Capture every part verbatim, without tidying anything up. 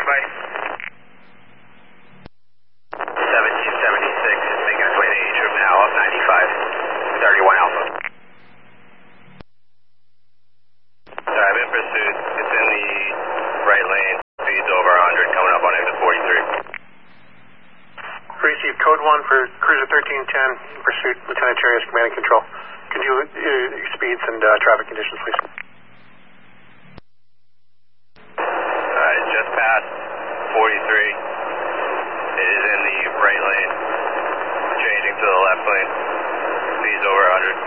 standby. seven two seventy-six, making its way to H room now, up ninety-five, thirty-one Alpha. Sorry, I'm in pursuit. It's in the right lane. Speed's over one hundred, coming up on exit forty-three. Receive code one for Cruiser thirteen ten, in pursuit, Lieutenant Charias, command and control. Could you uh, speeds and uh, traffic conditions, please? Alright, just past forty-three. It is in the right lane. Changing to the left lane. Speed's over one hundred.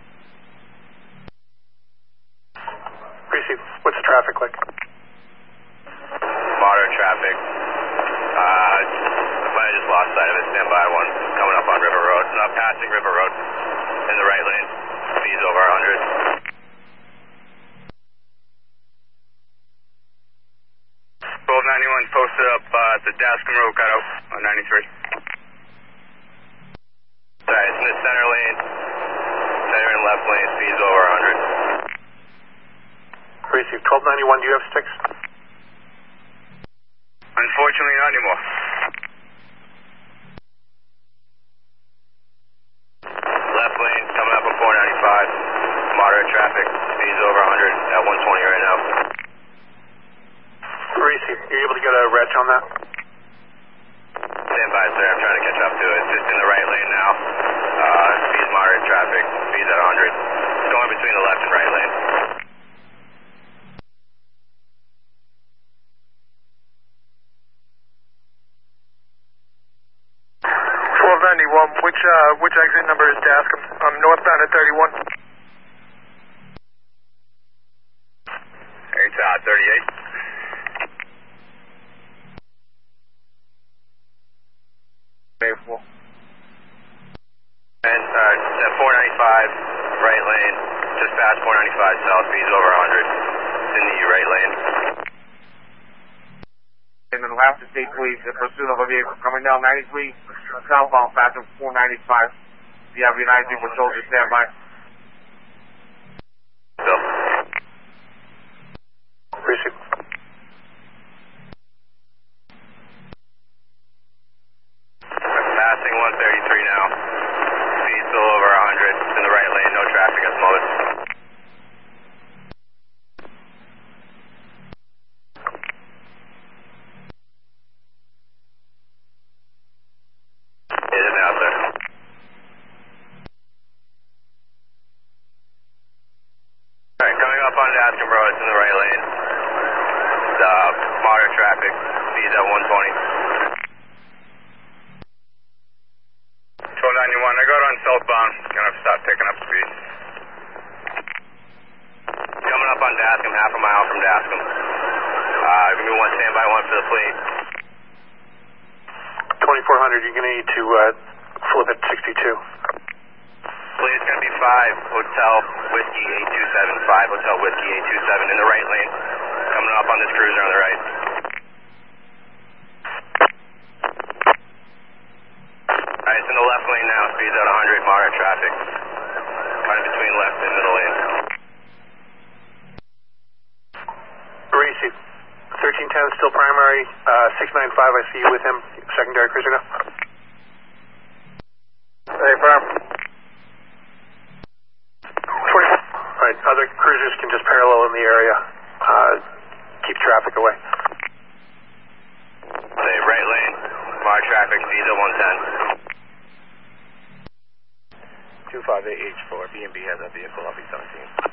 Receive. What's the traffic like? Moderate traffic. Uh, I just lost sight of it. Stand by one. Coming up on River Road. Not passing River Road. In the right lane. Speed's over one hundred. twelve ninety-one posted up uh, at the Dascom Road cutout on ninety-three. Sorry, it's in the center lane. Center and left lane. Speed's over one hundred. Receive. twelve ninety-one, do you have sticks? Unfortunately, not anymore. Left lane, coming up on four ninety-five. Moderate traffic. Speed's over one hundred at one twenty right now. Receive. Are you able to get a reg on that? Stand by, sir. I'm trying to catch up to it. Just in the right lane now. Uh, speed's moderate traffic. Speed's at one hundred. It's going between the left and right lane. twelve ninety-one, which, uh, which exit number is Dascom? I'm northbound at thirty-one. It's uh, thirty-eight. Faithful. And uh, at four ninety-five, right lane, just past four ninety-five south, speed's over one hundred. It's in the right lane. And then last state police in pursuit of a vehicle coming down ninety-three southbound faster four ninety-five. If you have your ninety-three patrol, just stand by. Bill. Receive. Passing one thirty-three now. Speed still over one hundred. It's in the right lane. No traffic at the moment. It is now, sir. Alright, coming up on Dascom Road. It's in the right lane. It's uh, moderate traffic. Speed's at one twenty. twelve ninety-one, I got on southbound. Gonna start picking up speed. Coming up on Dascom, half a mile from Dascom. Uh, give me one standby, one for the fleet. twenty-four hundred, you're going to need to uh, flip at sixty-two. Fleet is going to be five Hotel Whiskey eight two seven, five Hotel Whiskey eight two seven in the right lane. Coming up on this cruiser on the right. Alright, it's in the left lane now. Speed's at one hundred, moderate traffic. Kind of between left and middle lane. Receive. thirteen ten still primary. Uh, six ninety-five, I see you with him. Secondary cruiser now. Hey, firm. twenty-four. Alright, other cruisers can just parallel in the area. Uh, keep traffic away. Say, right lane. Moderate traffic. Speed's at one ten. two five eight H four, B and B has a vehicle, I'll be seventeen.